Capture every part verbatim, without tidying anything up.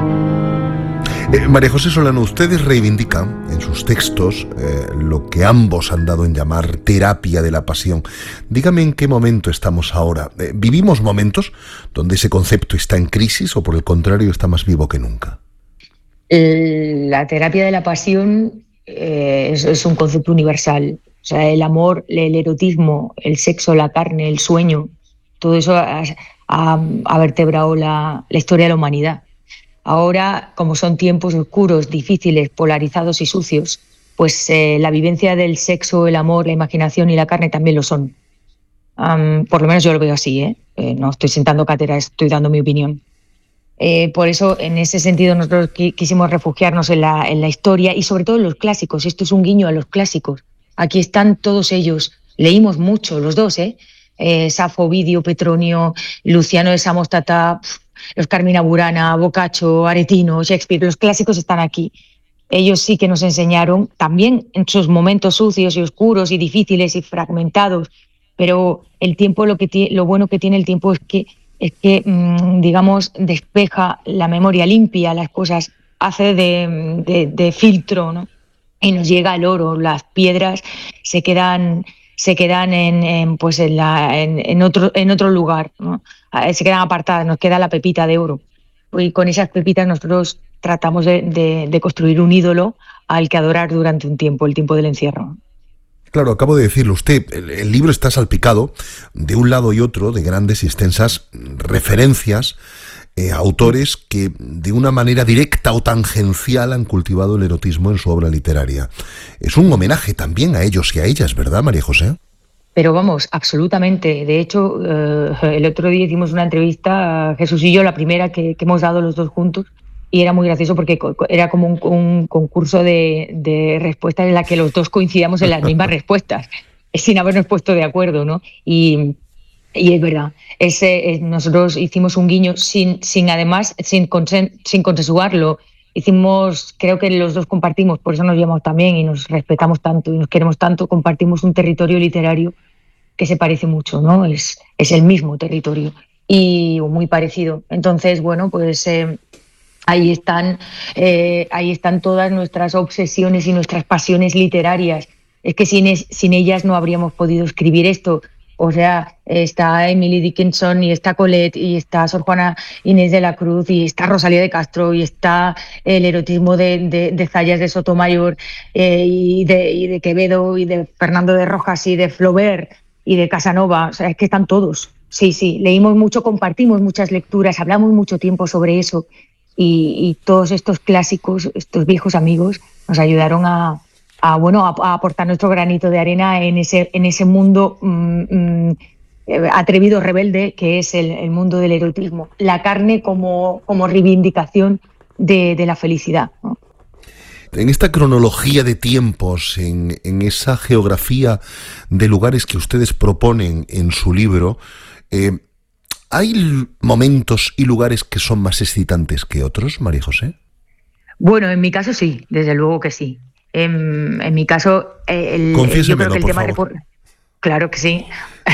Eh, María José Solano, ustedes reivindican en sus textos eh, lo que ambos han dado en llamar terapia de la pasión. Dígame en qué momento estamos ahora. Eh, ¿Vivimos momentos donde ese concepto está en crisis o por el contrario está más vivo que nunca? La terapia de la pasión eh, es, es un concepto universal. O sea, el amor, el erotismo, el sexo, la carne, el sueño, todo eso ha, ha, ha vertebrado la, la historia de la humanidad. Ahora, como son tiempos oscuros, difíciles, polarizados y sucios, pues eh, la vivencia del sexo, el amor, la imaginación y la carne también lo son. Um, por lo menos yo lo veo así, ¿eh? Eh, no estoy sentando cátedra, estoy dando mi opinión. Eh, por eso, en ese sentido, nosotros qui- quisimos refugiarnos en la, en la historia y sobre todo en los clásicos. Esto es un guiño a los clásicos. Aquí están todos ellos. Leímos mucho, los dos, ¿eh? eh Safo, Ovidio, Petronio, Luciano de Samostata, los Carmina Burana, Boccaccio, Aretino, Shakespeare, los clásicos están aquí. Ellos sí que nos enseñaron, también en sus momentos sucios y oscuros y difíciles y fragmentados, pero el tiempo, lo, que tiene, lo bueno que tiene el tiempo es que, es que mmm, digamos, despeja la memoria, limpia las cosas, hace de, de, de filtro, ¿no? Y nos llega el oro, las piedras se quedan... se quedan en, en, pues en, la, en, en, otro, en otro lugar, ¿no? Se quedan apartadas, nos queda la pepita de oro. Y con esas pepitas nosotros tratamos de, de, de construir un ídolo al que adorar durante un tiempo, el tiempo del encierro. Claro, acabo de decirlo usted, el, el libro está salpicado de un lado y otro de grandes y extensas referencias eh, a autores que de una manera directa o tangencial han cultivado el erotismo en su obra literaria. Es un homenaje también a ellos y a ellas, ¿verdad, María José? Pero vamos, absolutamente. De hecho, eh, el otro día hicimos una entrevista, Jesús y yo, la primera que, que hemos dado los dos juntos, y era muy gracioso porque era como un, un concurso de, de respuestas en la que los dos coincidíamos en las mismas respuestas, sin habernos puesto de acuerdo, ¿no? Y, y es verdad, ese, nosotros hicimos un guiño sin, sin además, sin, consen, sin consensuarlo. Hicimos, creo que los dos compartimos, por eso nos llamamos también y nos respetamos tanto y nos queremos tanto, compartimos un territorio literario que se parece mucho, ¿no? Es, es el mismo territorio y muy parecido. Entonces, bueno, pues eh, ahí están, eh, ahí están todas nuestras obsesiones y nuestras pasiones literarias. Es que sin, es, sin ellas no habríamos podido escribir esto. O sea, está Emily Dickinson y está Colette y está Sor Juana Inés de la Cruz y está Rosalía de Castro y está el erotismo de, de, de Zayas de Sotomayor eh, y, de, y de Quevedo y de Fernando de Rojas y de Flaubert y de Casanova. O sea, es que están todos. Sí, sí, leímos mucho, compartimos muchas lecturas, hablamos mucho tiempo sobre eso y, y todos estos clásicos, estos viejos amigos nos ayudaron a... A, bueno, a, a aportar nuestro granito de arena en ese, en ese mundo mm, mm, atrevido, rebelde, que es el, el mundo del erotismo. La carne como, como reivindicación de, de la felicidad, ¿no? En esta cronología de tiempos, en, en esa geografía de lugares que ustedes proponen en su libro, eh, ¿hay momentos y lugares que son más excitantes que otros, María José? Bueno, en mi caso sí, desde luego que sí. En, en mi caso, el, yo creo que el tema... Favor. Claro que sí.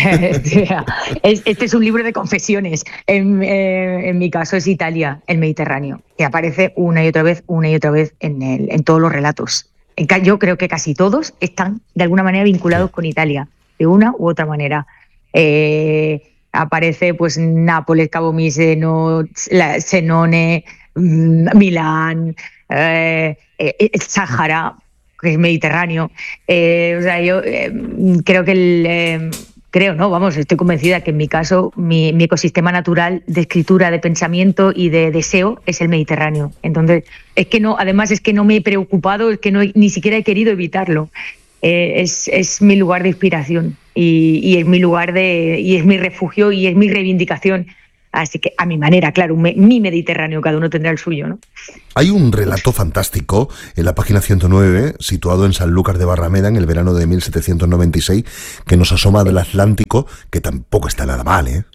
Este es un libro de confesiones. En, eh, en mi caso es Italia, el Mediterráneo, que aparece una y otra vez, una y otra vez en, el, en todos los relatos. Yo creo que casi todos están de alguna manera vinculados sí. con Italia, de una u otra manera. Eh, aparece pues Nápoles, Cabo Miseno, Senone, Milán, eh, el Sáhara, que es Mediterráneo. Eh, o sea, yo eh, creo que el... Eh, creo, no, vamos, estoy convencida que en mi caso mi, mi ecosistema natural de escritura, de pensamiento y de deseo es el Mediterráneo. Entonces, es que no, además es que no me he preocupado, es que no, ni siquiera he querido evitarlo. Eh, es, es mi lugar de inspiración y, y es mi lugar de, y es mi refugio y es mi reivindicación. Así que a mi manera, claro, me, mi Mediterráneo, cada uno tendrá el suyo, ¿no? Hay un relato fantástico en la página ciento nueve, situado en Sanlúcar de Barrameda en el verano de mil setecientos noventa y seis, que nos asoma del Atlántico, que tampoco está nada mal, ¿eh?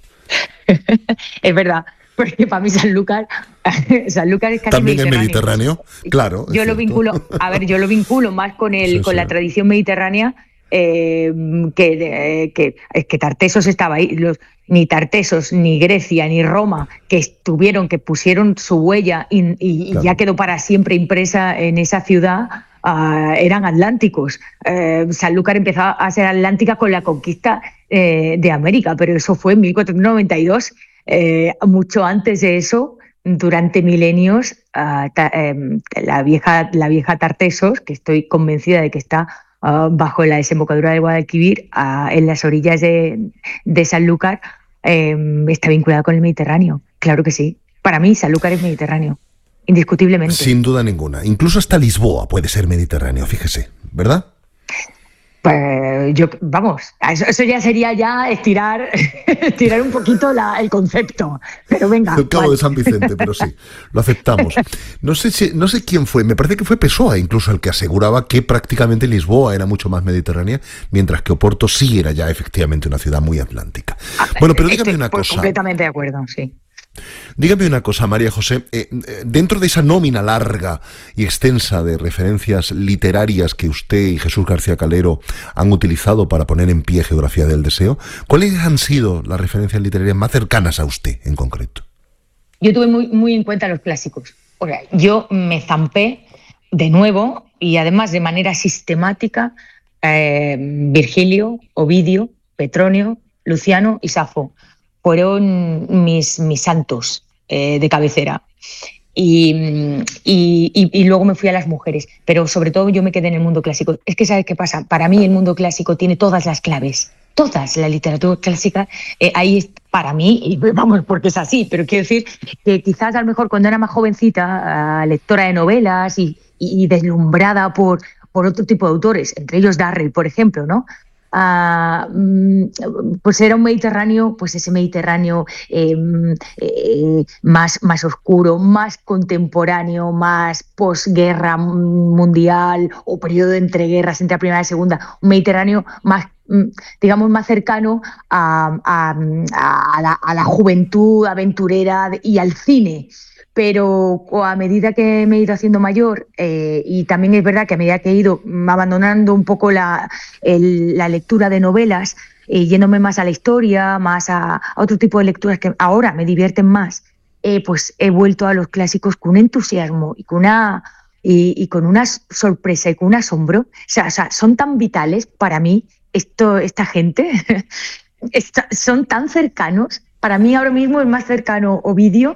Es verdad, porque para mí Sanlúcar, Sanlúcar es casi también mediterráneo. es Mediterráneo, claro. Yo lo vinculo, a ver, yo lo vinculo más con el, sí, con sí. la tradición mediterránea. Eh, que, eh, que, que Tartessos estaba ahí. Los, ni Tartesos, ni Grecia, ni Roma, que estuvieron, que pusieron su huella y, y, claro. y ya quedó para siempre impresa en esa ciudad, uh, eran atlánticos. Uh, Sanlúcar empezó a ser atlántica con la conquista eh, de América, pero eso fue en mil cuatrocientos noventa y dos. Eh, mucho antes de eso, durante milenios, uh, ta, eh, la, vieja, la vieja Tartesos, que estoy convencida de que está uh, bajo la desembocadura del Guadalquivir, uh, en las orillas de, de Sanlúcar, eh, está vinculada con el Mediterráneo. Claro que sí. Para mí, Sanlúcar es Mediterráneo, indiscutiblemente. Sin duda ninguna. Incluso hasta Lisboa puede ser Mediterráneo, fíjese, ¿verdad? Pues yo, vamos, eso, eso ya sería ya estirar, estirar un poquito la, el concepto. Pero venga. El Cabo vale. de San Vicente, pero sí, lo aceptamos. No sé si, no sé quién fue, me parece que fue Pessoa incluso el que aseguraba que prácticamente Lisboa era mucho más mediterránea, mientras que Oporto sí era ya efectivamente una ciudad muy atlántica. Bueno, pero dígame Estoy una cosa. Completamente de acuerdo, sí. Dígame una cosa, María José, eh, dentro de esa nómina larga y extensa de referencias literarias que usted y Jesús García Calero han utilizado para poner en pie Geografía del Deseo, ¿cuáles han sido las referencias literarias más cercanas a usted en concreto? Yo tuve muy, muy en cuenta los clásicos. O sea, yo me zampé de nuevo y además de manera sistemática eh, Virgilio, Ovidio, Petronio, Luciano y Safo. Fueron mis, mis santos eh, de cabecera. Y, y, y, y luego me fui a las mujeres, pero sobre todo yo me quedé en el mundo clásico. Es que ¿sabes qué pasa? Para mí el mundo clásico tiene todas las claves, todas. La literatura clásica, eh, ahí es para mí, y vamos, porque es así, pero quiero decir que quizás a lo mejor cuando era más jovencita, uh, lectora de novelas y, y, y deslumbrada por, por otro tipo de autores, entre ellos Darrell, por ejemplo, ¿no? Uh, pues era un Mediterráneo, pues ese Mediterráneo eh, eh, más, más oscuro, más contemporáneo, más posguerra mundial o periodo de entreguerras entre la primera y la segunda, un Mediterráneo más, digamos, más cercano a, a, a, la, a la juventud aventurera y al cine. Pero a medida que me he ido haciendo mayor, eh, y también es verdad que a medida que he ido abandonando un poco la, el, la lectura de novelas, eh, yéndome más a la historia, más a, a otro tipo de lecturas que ahora me divierten más, eh, pues he vuelto a los clásicos con un entusiasmo y con una, y, y con una sorpresa y con un asombro. O sea, o sea son tan vitales para mí esto, esta gente, esta, son tan cercanos. Para mí ahora mismo es más cercano Ovidio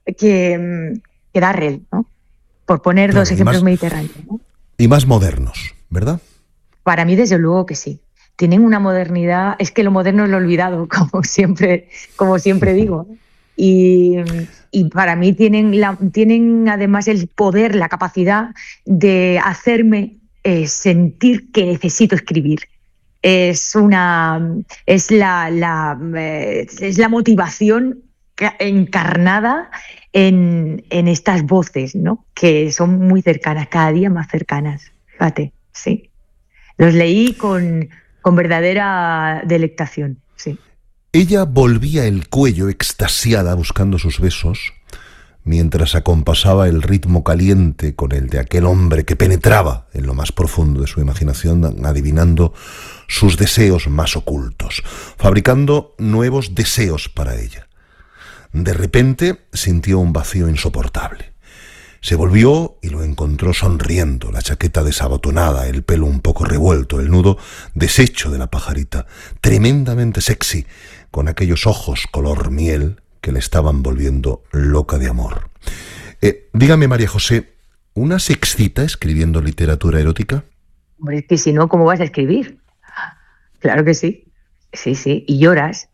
que, que Darrell, ¿no? Por poner claro, dos ejemplos más, mediterráneos, ¿no? Y más modernos, ¿verdad? Para mí, desde luego que sí. Tienen una modernidad, es que lo moderno es lo olvidado, como siempre, como siempre digo. Y, y para mí tienen, la, tienen además el poder, la capacidad de hacerme eh, sentir que necesito escribir. Es una, es la, la, eh, es la motivación encarnada en, en estas voces, ¿no? Que son muy cercanas, cada día más cercanas. Fíjate, sí. Los leí con, con verdadera delectación, sí. Ella volvía el cuello extasiada buscando sus besos, mientras acompasaba el ritmo caliente con el de aquel hombre que penetraba en lo más profundo de su imaginación, adivinando sus deseos más ocultos, fabricando nuevos deseos para ella. De repente sintió un vacío insoportable. Se volvió y lo encontró sonriendo, la chaqueta desabotonada, el pelo un poco revuelto, el nudo deshecho de la pajarita, tremendamente sexy, con aquellos ojos color miel que le estaban volviendo loca de amor. Eh, dígame, María José, ¿una se excita escribiendo literatura erótica? Hombre, es que si no, ¿cómo vas a escribir? Claro que sí, sí, sí, y lloras.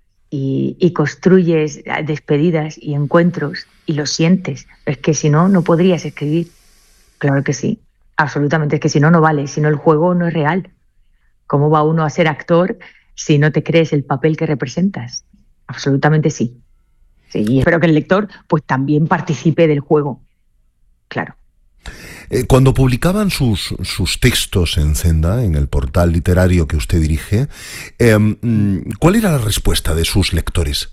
Y, y construyes despedidas y encuentros y lo sientes. Es que si no, no podrías escribir. Claro que sí, absolutamente. Es que si no, no vale. Si no, el juego no es real. ¿Cómo va uno a ser actor si no te crees el papel que representas? Absolutamente sí. Sí, y espero que el lector pues también participe del juego. Claro. Eh, cuando publicaban sus, sus textos en Zenda, en el portal literario que usted dirige, eh, ¿cuál era la respuesta de sus lectores?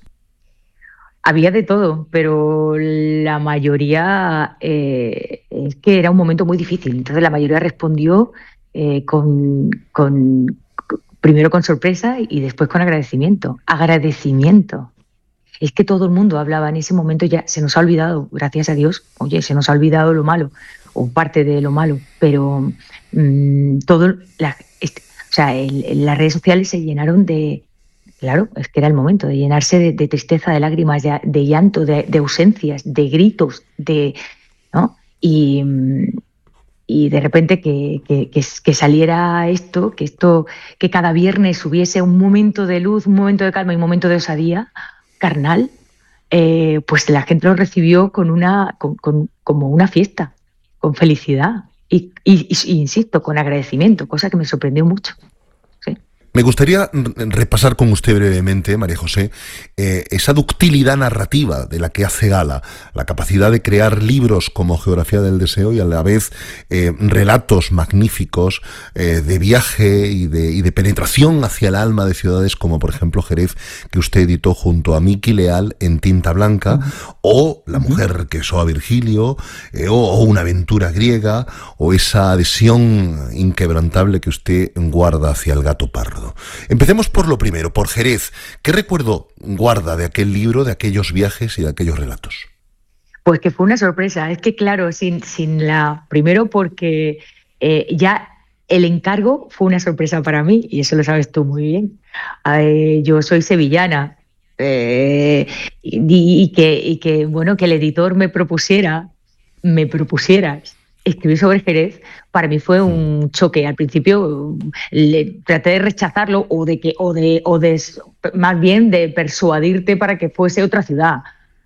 Había de todo, pero la mayoría eh, es que era un momento muy difícil. Entonces la mayoría respondió eh, con, con, primero con sorpresa y después con agradecimiento. Agradecimiento. Es que todo el mundo hablaba en ese momento, ya se nos ha olvidado, gracias a Dios, oye, se nos ha olvidado lo malo, o parte de lo malo, pero mmm, todo, la, este, o sea, el, el, las redes sociales se llenaron de, claro, es que era el momento de llenarse de, de tristeza, de lágrimas, de, de llanto, de, de ausencias, de gritos, de, ¿no? Y, y de repente que, que, que, que saliera esto, que esto, que cada viernes hubiese un momento de luz, un momento de calma y un momento de osadía carnal, eh, pues la gente lo recibió con una, con, con, como una fiesta, con felicidad y, y, y, insisto, con agradecimiento, cosa que me sorprendió mucho. ¿Sí? Me gustaría repasar con usted brevemente, María José, eh, esa ductilidad narrativa de la que hace gala, la capacidad de crear libros como Geografía del Deseo y a la vez eh, relatos magníficos eh, de viaje y de, y de penetración hacia el alma de ciudades como por ejemplo Jerez, que usted editó junto a Miki Leal en tinta blanca, uh-huh. o La mujer que besó a Virgilio, eh, o, o Una aventura griega, o esa adhesión inquebrantable que usted guarda hacia El gato pardo. Empecemos por lo primero, por Jerez. ¿Qué recuerdo guarda de aquel libro, de aquellos viajes y de aquellos relatos? Pues que fue una sorpresa. Es que claro, sin, sin la... Primero porque eh, ya el encargo fue una sorpresa para mí, y eso lo sabes tú muy bien. Eh, yo soy sevillana, eh, y, y, que, y que, bueno, que el editor me propusiera, me propusiera escribir sobre Jerez, para mí fue un choque. Al principio le, traté de rechazarlo o de que o de o de más bien de persuadirte para que fuese otra ciudad,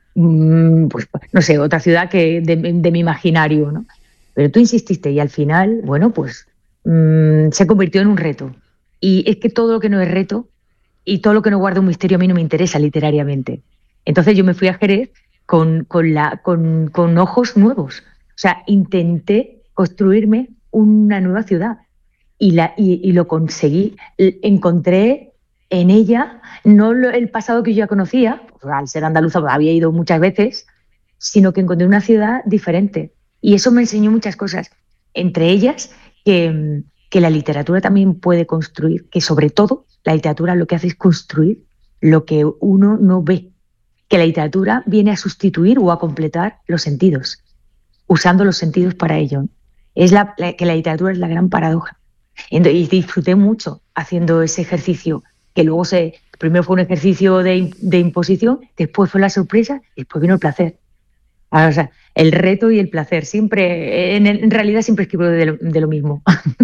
mm, pues no sé, otra ciudad que de, de mi imaginario, ¿no? Pero tú insististe y al final, bueno, pues mmm, se convirtió en un reto. Y es que todo lo que no es reto y todo lo que no guarda un misterio a mí no me interesa literariamente. Entonces yo me fui a Jerez con con la con, con ojos nuevos. O sea, intenté construirme una nueva ciudad y, la, y, y lo conseguí. Encontré en ella no lo, el pasado que yo ya conocía, pues al ser andaluza había ido muchas veces, sino que encontré una ciudad diferente. Y eso me enseñó muchas cosas, entre ellas que, que la literatura también puede construir, que sobre todo la literatura lo que hace es construir lo que uno no ve, que la literatura viene a sustituir o a completar los sentidos, usando los sentidos para ello. Es la, la, que la literatura es la gran paradoja. Y disfruté mucho haciendo ese ejercicio, que luego se, primero fue un ejercicio de, de imposición, después fue la sorpresa, y después vino el placer. O sea, el reto y el placer. Siempre, en, en realidad siempre escribo de lo, de lo mismo.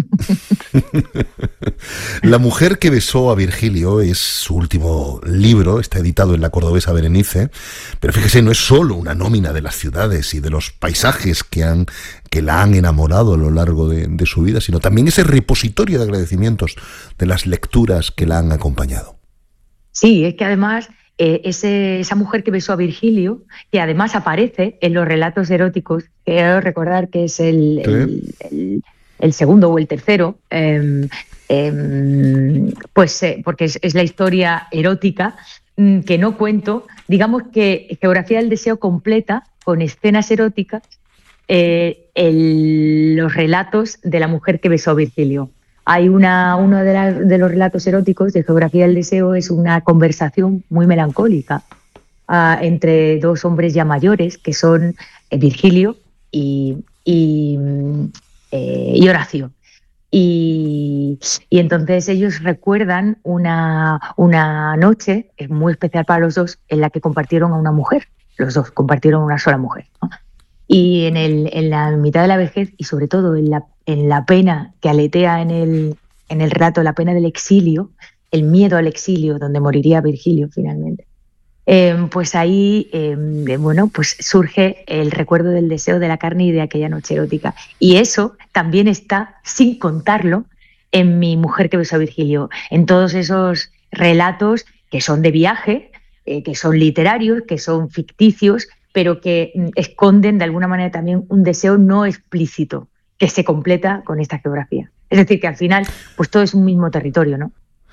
La mujer que besó a Virgilio es su último libro, está editado en La Cordobesa Berenice, pero fíjese, no es solo una nómina de las ciudades y de los paisajes que, han, que la han enamorado a lo largo de, de su vida, sino también ese repositorio de agradecimientos de las lecturas que la han acompañado. Sí, es que además eh, ese, esa mujer que besó a Virgilio, que además aparece en los relatos eróticos, quiero recordar que es el... ¿Sí? el, el el segundo o el tercero, eh, eh, pues eh, porque es, es la historia erótica mm, que no cuento. Digamos que Geografía del Deseo completa con escenas eróticas eh, el, los relatos de la mujer que besó a Virgilio. Hay una, uno de, la, de los relatos eróticos de Geografía del Deseo es una conversación muy melancólica uh, entre dos hombres ya mayores, que son eh, Virgilio y... y Eh, y Horacio. Y, y entonces ellos recuerdan una, una noche muy especial para los dos en la que compartieron a una mujer. Los dos compartieron una sola mujer, ¿no? Y en, el, en la mitad de la vejez y sobre todo en la, en la pena que aletea en el, en el relato, la pena del exilio, el miedo al exilio, donde moriría Virgilio finalmente. Eh, pues ahí, eh, bueno, pues surge el recuerdo del deseo de la carne y de aquella noche erótica. Y eso también está, sin contarlo, en Mi mujer que besó a Virgilio, en todos esos relatos que son de viaje, eh, que son literarios, que son ficticios, pero que mm, esconden de alguna manera también un deseo no explícito que se completa con esta geografía. Es decir, que al final, pues todo es un mismo territorio, ¿no?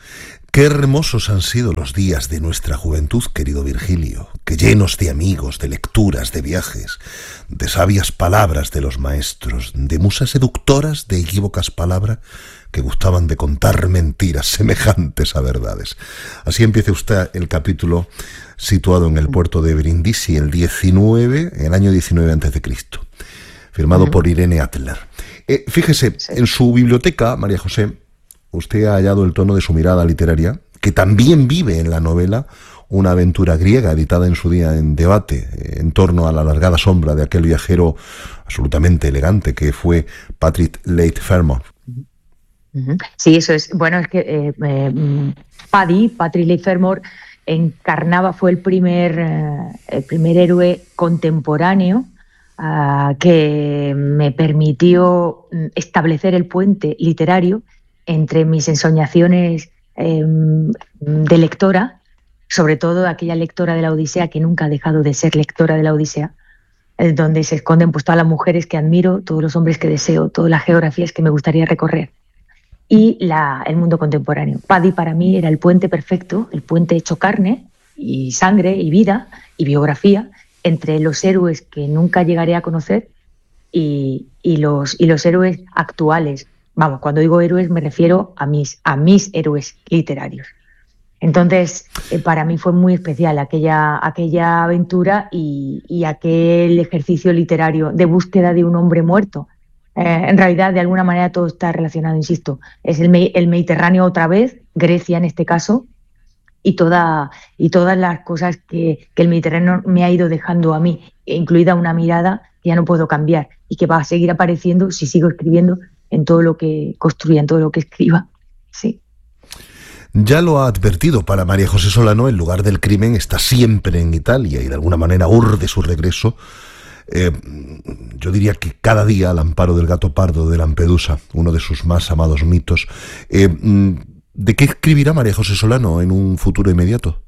Qué hermosos han sido los días de nuestra juventud, querido Virgilio, que llenos de amigos, de lecturas, de viajes, de sabias palabras de los maestros, de musas seductoras de equívocas palabras que gustaban de contar mentiras semejantes a verdades. Así empieza usted el capítulo situado en el puerto de Brindisi el diecinueve, el año diecinueve antes de Cristo, firmado uh-huh. por Irene Adler. Eh, fíjese, sí. en su biblioteca, María José, usted ha hallado el tono de su mirada literaria, que también vive en la novela una aventura griega editada en su día en Debate, en torno a la alargada sombra de aquel viajero absolutamente elegante que fue Patrick Leigh Fermor. Sí, eso es. Bueno, es que eh, eh, Paddy, Patrick Leigh Fermor, encarnaba, fue el primer, eh, el primer héroe contemporáneo uh, que me permitió establecer el puente literario entre mis ensoñaciones eh, de lectora, sobre todo aquella lectora de la Odisea que nunca ha dejado de ser lectora de la Odisea, eh, donde se esconden pues todas las mujeres que admiro, todos los hombres que deseo, todas las geografías que me gustaría recorrer, y la, el mundo contemporáneo. Paddy para mí era el puente perfecto, el puente hecho carne y sangre y vida y biografía entre los héroes que nunca llegaré a conocer y, y, los, y los héroes actuales. Vamos, cuando digo héroes me refiero a mis, a mis héroes literarios. Entonces, eh, para mí fue muy especial aquella, aquella aventura y, y aquel ejercicio literario de búsqueda de un hombre muerto. Eh, en realidad, de alguna manera, todo está relacionado, insisto. Es el, el Mediterráneo otra vez, Grecia en este caso, y, toda, y todas las cosas que, que el Mediterráneo me ha ido dejando a mí, incluida una mirada que ya no puedo cambiar y que va a seguir apareciendo si sigo escribiendo en todo lo que construya, en todo lo que escriba. Sí. Ya lo ha advertido, para María José Solano el lugar del crimen está siempre en Italia y de alguna manera urde su regreso. Eh, yo diría que cada día al amparo del gato pardo de Lampedusa, uno de sus más amados mitos. Eh, ¿De qué escribirá María José Solano en un futuro inmediato?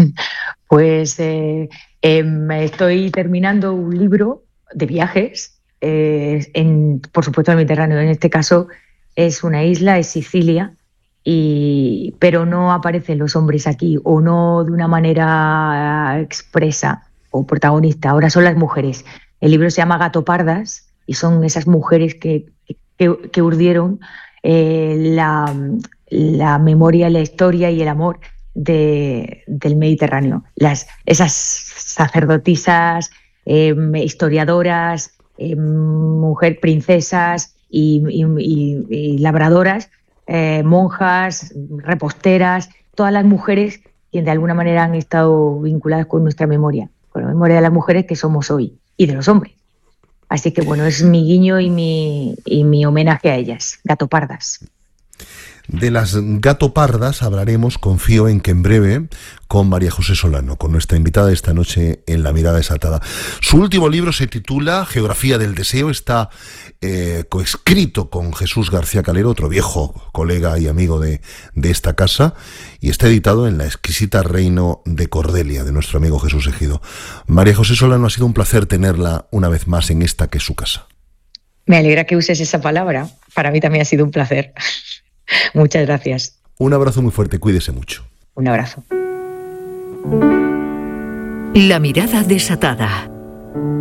Pues eh, eh, estoy terminando un libro de viajes, eh, en, por supuesto en el Mediterráneo. En este caso es una isla, es Sicilia, y, pero no aparecen los hombres aquí, o no de una manera expresa o protagonista. Ahora son las mujeres. El libro se llama Gato Pardas y son esas mujeres que, que, que urdieron eh, la, la memoria, la historia y el amor de, del Mediterráneo. Las, esas sacerdotisas, eh, historiadoras, eh, mujer princesas y, y, y, y labradoras, eh, monjas, reposteras, todas las mujeres que de alguna manera han estado vinculadas con nuestra memoria, con la memoria de las mujeres que somos hoy y de los hombres. Así que bueno, es mi guiño y mi, y mi homenaje a ellas, Gato Pardas. De las Gato Pardas hablaremos, confío en que en breve, con María José Solano, con nuestra invitada esta noche en La Mirada Desatada. Su último libro se titula Geografía del Deseo, está eh, coescrito con Jesús García Calero, otro viejo colega y amigo de, de esta casa, y está editado en la exquisita Reino de Cordelia, de nuestro amigo Jesús Ejido. María José Solano, ha sido un placer tenerla una vez más en esta que es su casa. Me alegra que uses esa palabra, para mí también ha sido un placer. Muchas gracias. Un abrazo muy fuerte, cuídese mucho. Un abrazo. La Mirada Desatada.